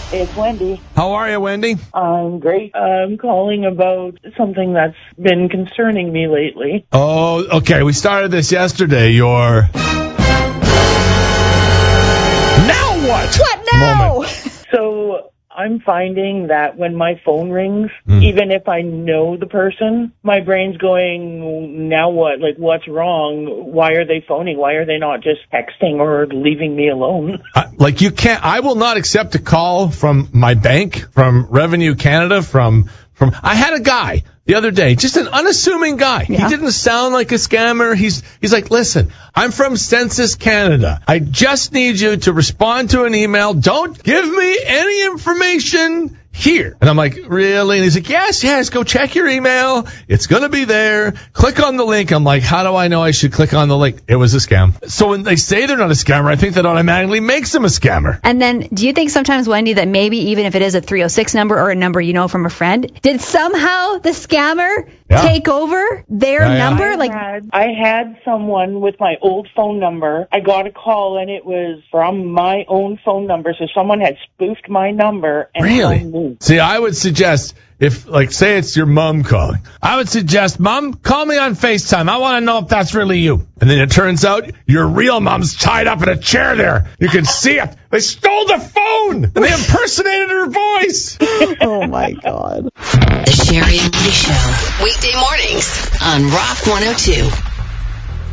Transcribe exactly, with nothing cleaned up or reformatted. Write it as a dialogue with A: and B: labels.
A: It's Wendy.
B: How are you, Wendy?
A: I'm great. I'm calling about something that's been concerning me lately.
B: Oh, okay. We started this yesterday. Your... Now what?
C: What now?
B: Moment.
A: So I'm finding that when my phone rings,
B: Mm.
A: even if I know the person, my brain's going, now what? Like, what's wrong? Why are they phoning? Why are they not just texting or leaving me alone?
B: Uh, like you can't, I will not accept a call from my bank, from Revenue Canada, from, from, I had a guy the other day, just an unassuming guy.
C: Yeah.
B: He didn't sound like a scammer. He's, he's like, listen, I'm from Census Canada. I just need you to respond to an email. Don't give me any information here. And I'm like, really? And he's like, yes, yes, go check your email. It's going to be there. Click on the link. I'm like, how do I know I should click on the link? It was a scam. So when they say they're not a scammer, I think that automatically makes them a scammer.
C: And then do you think sometimes, Wendy, that maybe even if it is a three oh six number or a number you know from a friend, did somehow the scammer
B: Yeah.
C: take over their
B: Yeah, yeah.
C: number?
A: I
C: Like,
A: had, I had someone with my old phone number. I got a call, and it was from my own phone number, so someone had spoofed my number and
B: Really?
A: phoned me.
B: See, I would suggest, if, like, say it's your mom calling, I would suggest, Mom, call me on FaceTime. I want to know if that's really you. And then it turns out your real mom's tied up in a chair there. You can see it. They stole the phone, and they impersonated her voice.
C: oh, my God.
D: The Sherry and Lee Show. Weekday mornings on Rock one oh two.